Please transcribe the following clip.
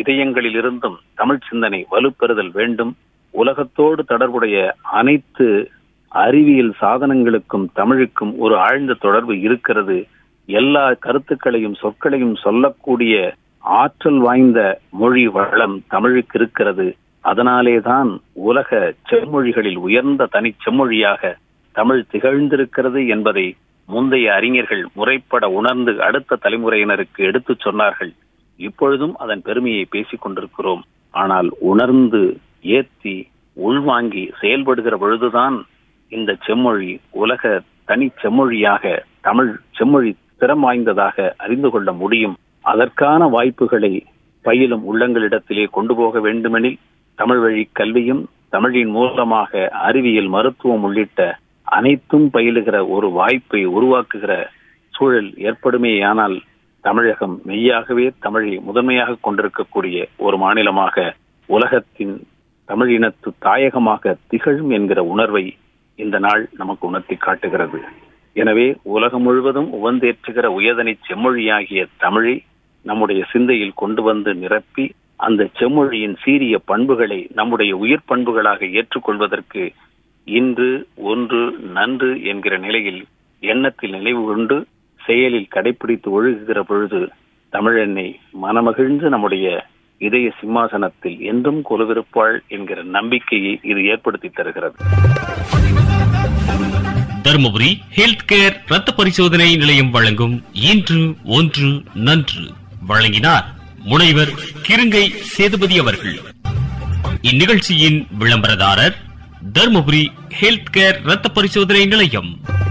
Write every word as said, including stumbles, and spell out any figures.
இதயங்களிலிருந்தும் தமிழ் சிந்தனை வலுப்பெறுதல் வேண்டும். உலகத்தோடு தொடர்புடைய அனைத்து அறிவியல் சாதனங்களுக்கும் தமிழுக்கும் ஒரு ஆழ்ந்த தொடர்பு இருக்கிறது. எல்லா கருத்துக்களையும் சொற்களையும் சொல்லக்கூடிய ஆற்றல் வாய்ந்த மொழி வளம் தமிழுக்கு இருக்கிறது. அதனாலேதான் உலக செம்மொழிகளில் உயர்ந்த தனி செம்மொழியாக தமிழ் திகழ்ந்திருக்கிறது என்பதை முந்தைய அறிஞர்கள் முறைப்பட உணர்ந்து அடுத்த தலைமுறையினருக்கு எடுத்துச் சொன்னார்கள். இப்பொழுதும் அதன் பெருமையை பேசிக் கொண்டிருக்கிறோம். ஆனால் உணர்ந்து ஏத்தி உள்வாங்கி செயல்படுகிற பொழுதுதான் இந்த செம்மொழி உலக தனி செம்மொழியாக தமிழ் செம்மொழி திறம் வாய்ந்ததாக அறிந்து கொள்ள முடியும். அதற்கான வாய்ப்புகளை பயிலும் உள்ளங்களிடத்திலே கொண்டு போக வேண்டுமெனில் தமிழ் வழி கல்வியும் தமிழின் மூலமாக அறிவியல் மருத்துவம் உள்ளிட்ட அனைத்தும் பயிலுகிற ஒரு வாய்ப்பை உருவாக்குகிற சூழல் ஏற்படுமேயானால் தமிழகம் மெய்யாகவே தமிழை முதன்மையாக கொண்டிருக்கக்கூடிய ஒரு மாநிலமாக உலகத்தின் தமிழினத்து தாயகமாக திகழும் என்கிற உணர்வை இந்த நாள் நமக்கு உணர்த்தி காட்டுகிறது. எனவே உலகம் முழுவதும் உவந்தேற்றுகிற உயர்தனி செம்மொழியாகிய தமிழை நம்முடைய சிந்தையில் கொண்டு வந்து நிரப்பி அந்த செம்மொழியின் சீரிய பண்புகளை நம்முடைய உயிர் பண்புகளாக ஏற்றுக்கொள்வதற்கு இன்று ஒன்று நன்று என்கிற நிலையில் எண்ணத்தில் நினைவு கொண்டு செயலில் கடைபிடித்து ஒழுகுகிற பொழுது தமிழெண்ணை மனமகிழ்ந்து நம்முடைய இதய சிம்மாசனத்தில் என்றும் கொலுவிருப்பாள் என்கிற நம்பிக்கையை இது ஏற்படுத்தி தருகிறது. தருமபுரி ஹெல்த் கேர் ரத்த பரிசோதனை நிலையம் வழங்கும் இன்று ஒன்று நன்று வழங்கினார் முனைவர் கிருங்கை சேதுபதி அவர்கள். இந்நிகழ்ச்சியின் விளம்பரதாரர் தருமபுரி ஹெல்த் கேர் ரத்த பரிசோதனை நிலையம்.